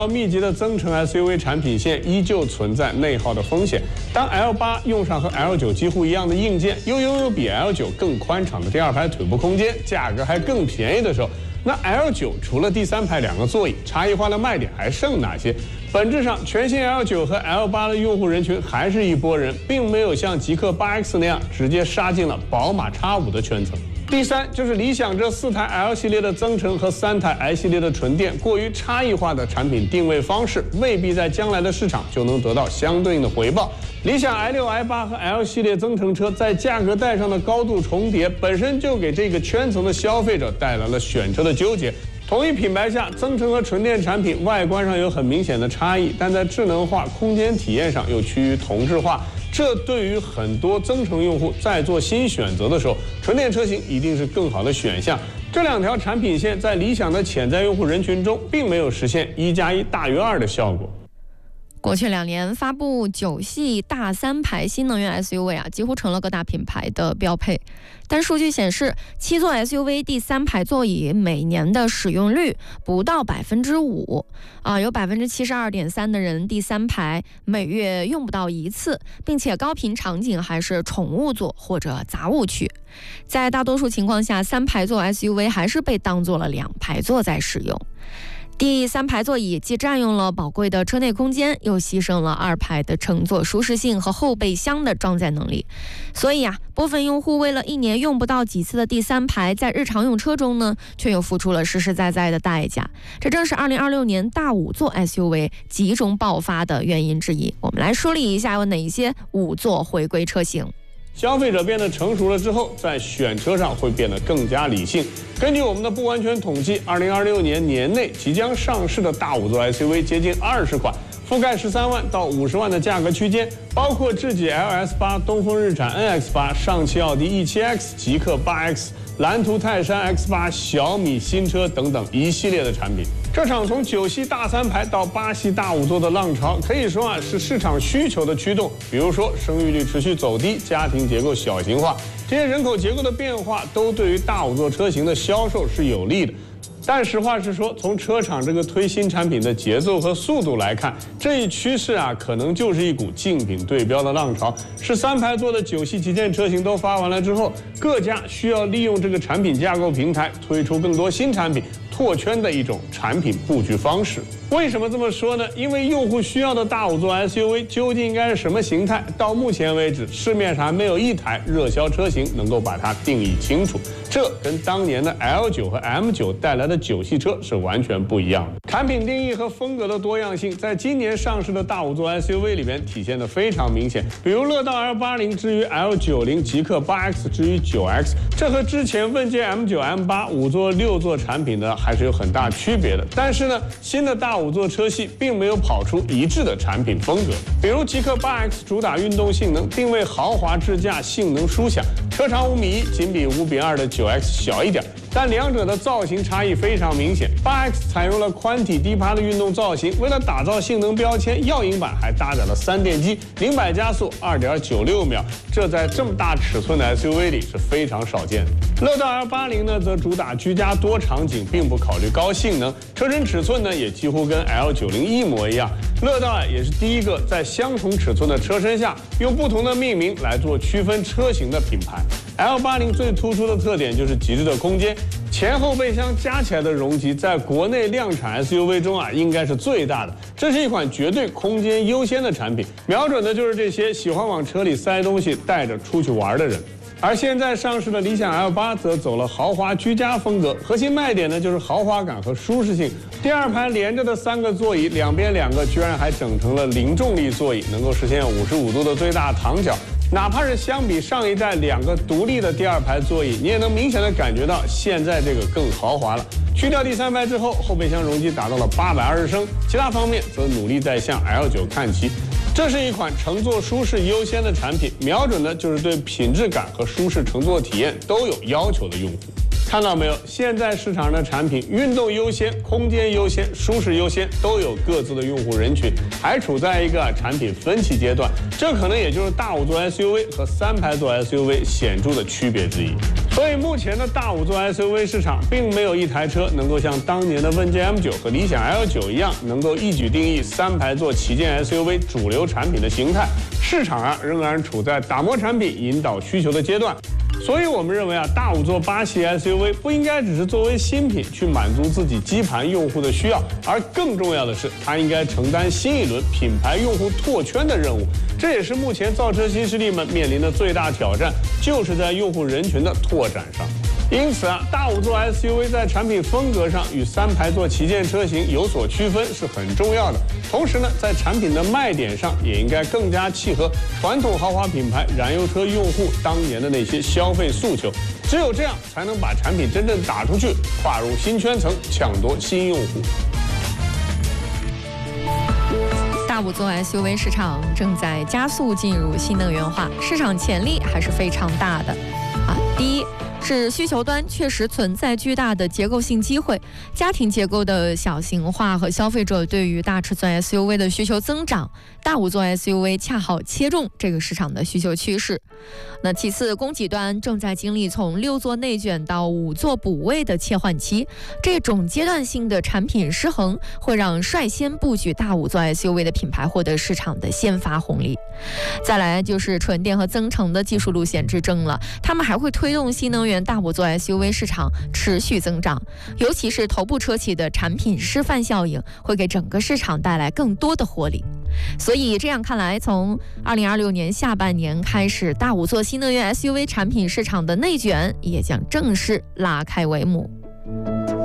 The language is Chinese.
密集的增程 SUV 产品线依旧存在内耗的风险。当 L8 用上和 L9 几乎一样的硬件，又拥有比 L9 更宽敞的第二排腿部空间，价格还更便宜的时候，那 L9 除了第三排2个座椅，差异化的卖点还剩哪些？本质上，全新 L9 和 L8 的用户人群还是一拨人，并没有像极氪 8X 那样直接杀进了宝马 X5 的圈层。第三就是理想这4台 L 系列的增程和3台 I 系列的纯电过于差异化的产品定位方式，未必在将来的市场就能得到相对应的回报。理想 i6、i8 和 L 系列增程车在价格带上的高度重叠，本身就给这个圈层的消费者带来了选车的纠结。同一品牌下，增程和纯电产品外观上有很明显的差异，但在智能化、空间体验上又趋于同质化。这对于很多增程用户在做新选择的时候，纯电车型一定是更好的选项。这2条产品线在理想的潜在用户人群中，并没有实现1+1大于2的效果。 过去2年发布9系大3排新能源 SUV 几乎成了各大品牌的标配。但数据显示，7座 SUV 第3排座椅每年的使用率不到5%，有72.3%的人第3排每月用不到1次，并且高频场景还是宠物座或者杂物区。在大多数情况下，3排座 SUV 还是被当作了2排座在使用。第3排座椅既占用了宝贵的车内空间，又牺牲了2排的乘坐舒适性和后备箱的装载能力。所以部分用户为了1年用不到几次的第3排，在日常用车中呢，却又付出了实实在在的代价。这正是2026年大5座 SUV 集中爆发的原因之一。我们来梳理一下有哪些5座回归车型。 消费者变得成熟了之后，在选车上会变得更加理性。根据我们的不完全统计，2026年年内即将上市的大5座 SUV 接近20款，覆盖13万到50万的价格区间，包括智己 LS8、东风日产 NX8、上汽奥迪 E7X、极氪 8X、蓝图泰山 X8、小米新车等等一系列的产品。这场从9系大3排到8系大5座的浪潮，可以说是市场需求的驱动。比如说生育率持续走低，家庭结构小型化，这些人口结构的变化都对于大5座车型的销售是有利的。但实话实说，从车厂这个推新产品的节奏和速度来看，这一趋势可能就是一股竞品对标的浪潮。是3排座的9系旗舰车型都发完了之后，各家需要利用这个产品架构平台推出更多新产品，拓圈的一种产品布局方式。为什么这么说呢？因为用户需要的大5座 SUV 究竟应该是什么形态？到目前为止，市面上还没有一台热销车型能够把它定义清楚。这跟当年的 L9 和 M9 带来的9系车是完全不一样的。产品定义和风格的多样性，在今年上市的大5座 SUV 里边体现得非常明显。比如乐道 L80之于 L90， 极氪 8X 之于 9X， 这和之前问界 M9、M8 5座、6座产品呢还是有很大区别的。但是呢，新的大5座车系并没有跑出一致的产品风格。比如极氪 8X 主打运动性能，定位豪华智驾，性能舒享，车长5.1米，仅比5:2的9X 小一点，但2者的造型差异非常明显。8X 采用了宽体低趴的运动造型，为了打造性能标签，耀影版还搭载了3电机，0-100加速2.96秒，这在这么大尺寸的 SUV 里是非常少见的。乐道 L80呢，则主打居家多场景，并不考虑高性能，车身尺寸呢也几乎跟 L90一模一样。乐道也是第一个在相同尺寸的车身下用不同的命名来做区分车型的品牌。L80最突出的特点就是极致的空间，前后备箱加起来的容积在国内量产 SUV 中应该是最大的。这是一款绝对空间优先的产品，瞄准的就是这些喜欢往车里塞东西带着出去玩的人。而现在上市的理想 L8 则走了豪华居家风格，核心卖点呢就是豪华感和舒适性。第2排连着的3个座椅，两边2个居然还整成了零重力座椅，能够实现55度的最大躺脚。哪怕是相比上一代2个独立的第2排座椅，你也能明显的感觉到现在这个更豪华了。去掉第3排之后，后备箱容积达到了820升，其他方面则努力在向 L9 看齐。这是一款乘坐舒适优先的产品，瞄准的就是对品质感和舒适乘坐体验都有要求的用户。 看到没有？现在市场的产品，运动优先、空间优先、舒适优先，都有各自的用户人群，还处在一个产品分歧阶段。这可能也就是大五座 SUV 和三排座 SUV 显著的区别之一。所以目前的大五座 SUV 市场，并没有一台车能够像当年的问界 M9 和理想 L9 一样，能够一举定义三排座旗舰 SUV 主流产品的形态。市场仍然处在打磨产品、引导需求的阶段。所以我们认为大五座8系 SUV 不应该只是作为新品去满足自己基盘用户的需要，而更重要的是，它应该承担新一轮品牌用户拓圈的任务。这也是目前造车新势力们面临的最大挑战，就是在用户人群的拓展上。因此大五座 SUV 在产品风格上与三排座旗舰车型有所区分是很重要的。同时在产品的卖点上也应该更加契合传统豪华品牌燃油车用户当年的那些消费诉求。只有这样，才能把产品真正打出去，跨入新圈层，抢夺新用户。 大五座 SUV 市场正在加速进入新能源化，市场潜力还是非常大的。第一是需求端确实存在巨大的结构性机会，家庭结构的小型化和消费者对于大尺寸 SUV 的需求增长，大五座 SUV 恰好切中这个市场的需求趋势。那其次，供给端正在经历从6座内卷到5座补位的切换期，这种阶段性的产品失衡会让率先布局大五座 SUV 的品牌获得市场的先发红利。再来就是纯电和增程的技术路线之争了，他们还会推动新能源大五座 SUV 市场持续增长，尤其是头部车企的产品示范效应会给整个市场带来更多的活力。所以这样看来，从2026年下半年开始，大五座新能源 SUV 产品市场的内卷也将正式拉开帷幕。